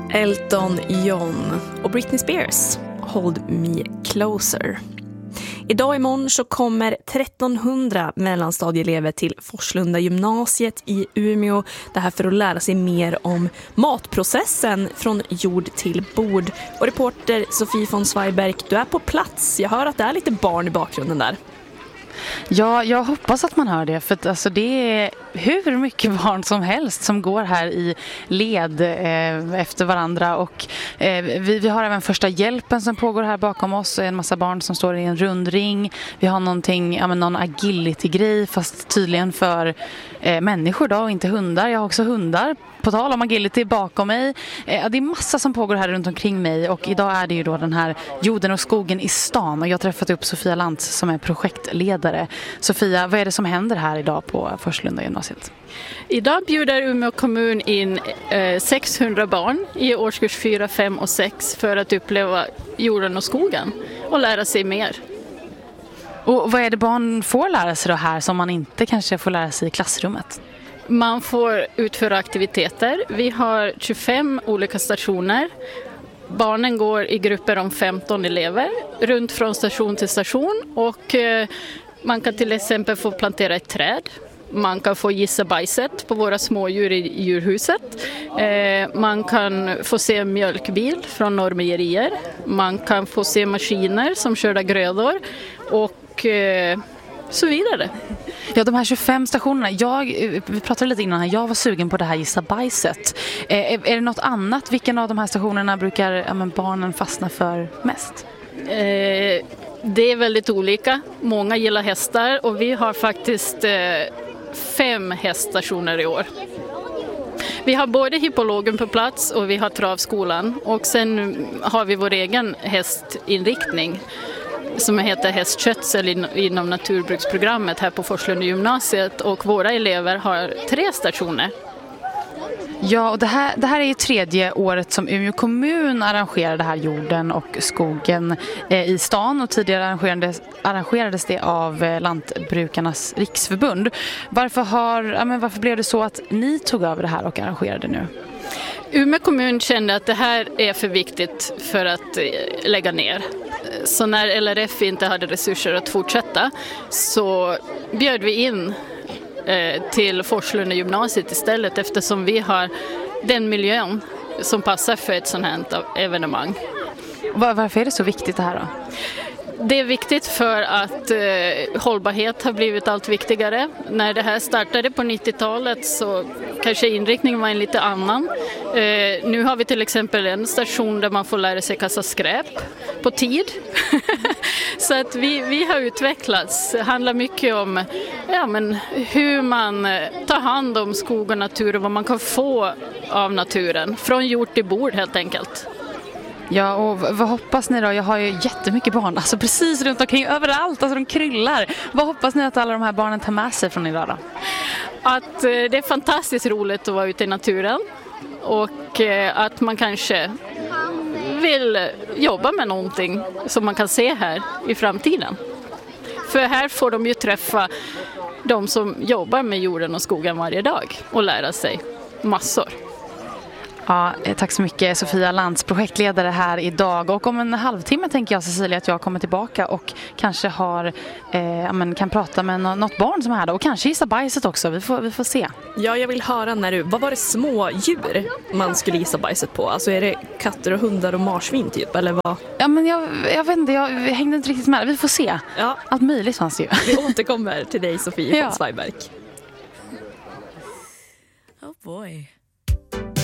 Elton John och Britney Spears, Hold Me Closer. Idag imorgon så kommer 1300 mellanstadieelever till Forslunda gymnasiet i Umeå. Det här för att lära sig mer om matprocessen från jord till bord. Och reporter Sofie von Zweiberg, du är på plats. Jag hör att det är lite barn i bakgrunden där. Ja, jag hoppas att man hör det, för att, alltså, det är hur mycket barn som helst som går här i led efter varandra, och vi har även första hjälpen som pågår här bakom oss, en massa barn som står i en rundring. Vi har någon agility-grej, fast tydligen för människor då, och inte hundar. Jag har också hundar. På tal om agility bakom mig. Det är massa som pågår här runt omkring mig, och idag är det ju då den här jorden och skogen i stan, och jag har träffat upp Sofia Lantz som är projektledare. Sofia, vad är det som händer här idag på Forslunda gymnasiet? Idag bjuder Umeå kommun in 600 barn i årskurs 4, 5 och 6 för att uppleva jorden och skogen och lära sig mer. Och vad är det barn får lära sig då här som man inte kanske får lära sig i klassrummet? Man får utföra aktiviteter. Vi har 25 olika stationer. Barnen går i grupper om 15 elever runt från station till station, och man kan till exempel få plantera ett träd. Man kan få gissa bajset på våra smådjur i djurhuset. Man kan få se en mjölkbil från Norrmejerier. Man kan få se maskiner som körda grödor och så vidare. Ja, de här 25 stationerna, vi pratade lite innan här, jag var sugen på det här gissa bajset. Är det något annat? Vilken av de här stationerna brukar barnen fastna för mest? Det är väldigt olika. Många gillar hästar, och vi har faktiskt 5 häststationer i år. Vi har både hippologen på plats och vi har travskolan, och sen har vi vår egen hästinriktning som heter hästskötsel inom naturbruksprogrammet här på Forslunda gymnasiet, och våra elever har 3 stationer. Ja, och det här är ju 3:e året som Umeå kommun arrangerar det här jorden och skogen i stan, och tidigare arrangerades det av Lantbrukarnas riksförbund. Varför blev det så att ni tog över det här och arrangerade nu? Umeå kommun kände att det här är för viktigt för att lägga ner. Så när LRF inte hade resurser att fortsätta så bjöd vi in till Forslunda gymnasiet istället, eftersom vi har den miljön som passar för ett sådant här evenemang. Varför är det så viktigt det här då? Det är viktigt för att hållbarhet har blivit allt viktigare. När det här startade på 90-talet så kanske inriktningen var en lite annan. Nu har vi till exempel en station där man får lära sig kasta skräp på tid. Så att vi har utvecklats. Det handlar mycket om hur man tar hand om skog och natur och vad man kan få av naturen. Från jord till bord helt enkelt. Ja, och vad hoppas ni då? Jag har ju jättemycket barn, alltså precis runt omkring, överallt, alltså de kryllar. Vad hoppas ni att alla de här barnen tar med sig från idag då? Att det är fantastiskt roligt att vara ute i naturen, och att man kanske vill jobba med någonting som man kan se här i framtiden. För här får de ju träffa de som jobbar med jorden och skogen varje dag och lära sig massor. Ja, tack så mycket Sofia Lantz, projektledare här idag. Och om en halvtimme tänker jag, Cecilia, att jag kommer tillbaka och kanske kan prata med något barn som är här då. Och kanske gissa bajset också, vi får se. Ja, jag vill höra vad var det små djur man skulle gissa bajset på? Alltså är det katter och hundar och marsvin typ, eller vad? Ja, men jag vet inte, jag hängde inte riktigt med. Vi får se. Ja. Allt möjligt fanns det ju. Vi återkommer till dig, Sofie von Zweiberg. Oh boy.